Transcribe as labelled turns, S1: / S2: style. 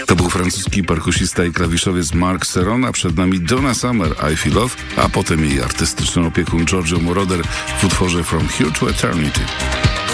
S1: To był francuski perkusista i klawiszowiec Mark Serron, a przed nami Donna Summer, I Feel Love, a potem jej artystyczny opiekun Giorgio Moroder w utworze From Here to Eternity.